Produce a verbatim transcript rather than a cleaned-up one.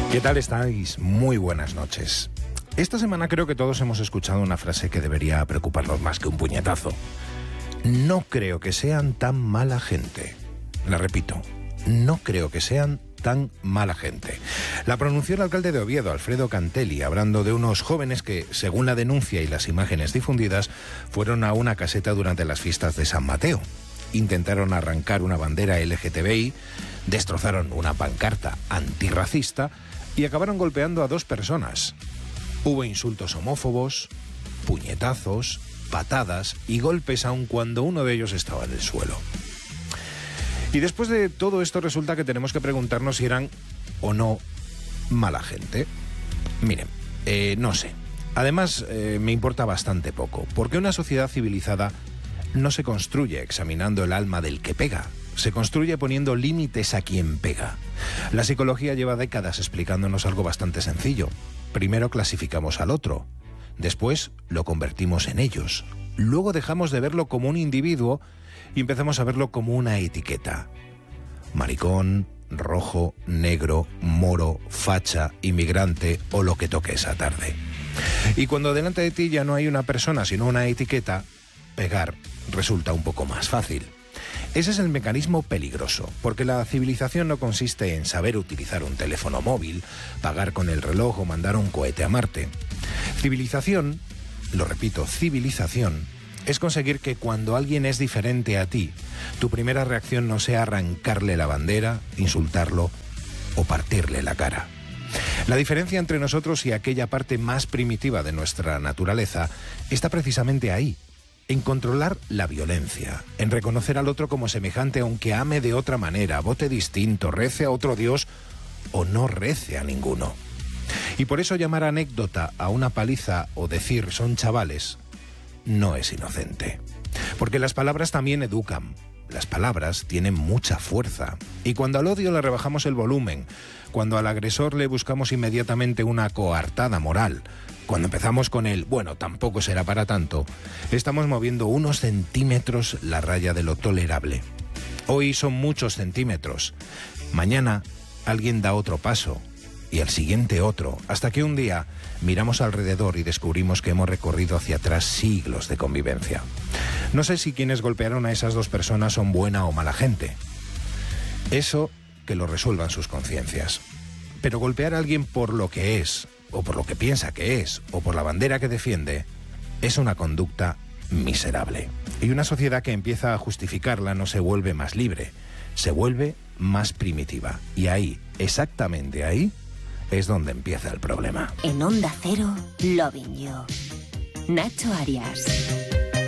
¿Qué tal estáis? Muy buenas noches. Esta semana creo que todos hemos escuchado una frase que debería preocuparnos más que un puñetazo. No creo que sean tan mala gente. La repito, no creo que sean tan mala gente. La pronunció el alcalde de Oviedo, Alfredo Cantelli, hablando de unos jóvenes que, según la denuncia y las imágenes difundidas, fueron a una caseta durante las fiestas de San Mateo. Intentaron arrancar una bandera L G T B I, destrozaron una pancarta antirracista y acabaron golpeando a dos personas. Hubo insultos homófobos, puñetazos, patadas y golpes aun cuando uno de ellos estaba en el suelo. Y después de todo esto resulta que tenemos que preguntarnos si eran o no mala gente. Miren, eh, no sé. Además, eh, me importa bastante poco, porque una sociedad civilizada no se construye examinando el alma del que pega. Se construye poniendo límites a quien pega. La psicología lleva décadas explicándonos algo bastante sencillo. Primero clasificamos al otro, después lo convertimos en ellos, luego dejamos de verlo como un individuo y empezamos a verlo como una etiqueta. Maricón, rojo, negro, moro, facha, inmigrante o lo que toque esa tarde. Y cuando delante de ti ya no hay una persona sino una etiqueta, pegar resulta un poco más fácil. Ese es el mecanismo peligroso, porque la civilización no consiste en saber utilizar un teléfono móvil, pagar con el reloj o mandar un cohete a Marte. Civilización, lo repito, civilización, es conseguir que cuando alguien es diferente a ti, tu primera reacción no sea arrancarle la bandera, insultarlo o partirle la cara. La diferencia entre nosotros y aquella parte más primitiva de nuestra naturaleza está precisamente ahí. En controlar la violencia, en reconocer al otro como semejante aunque ame de otra manera, vote distinto, rece a otro Dios o no rece a ninguno. Y por eso llamar anécdota a una paliza o decir son chavales no es inocente. Porque las palabras también educan. Las palabras tienen mucha fuerza. Y cuando al odio le rebajamos el volumen, cuando al agresor le buscamos inmediatamente una coartada moral, cuando empezamos con el bueno, tampoco será para tanto, estamos moviendo unos centímetros la raya de lo tolerable. Hoy son muchos centímetros. Mañana alguien da otro paso y al siguiente otro, hasta que un día miramos alrededor y descubrimos que hemos recorrido hacia atrás siglos de convivencia. No sé si quienes golpearon a esas dos personas son buena o mala gente. Eso que lo resuelvan sus conciencias. Pero golpear a alguien por lo que es, o por lo que piensa que es, o por la bandera que defiende, es una conducta miserable. Y una sociedad que empieza a justificarla no se vuelve más libre, se vuelve más primitiva. Y ahí, exactamente ahí, es donde empieza el problema. En Onda Cero, Loving You. Nacho Arias.